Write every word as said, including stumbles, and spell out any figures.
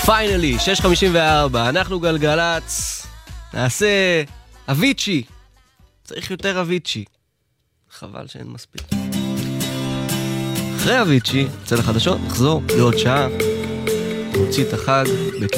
פיינלי, שש חמישים וארבע, אנחנו גלגלץ, נעשה אביצ'י, צריך יותר אביצ'י, חבל שאין מספיק. אחרי אביצ'י, צא לחדשות, נחזור לעוד שעה, נוציא את החג.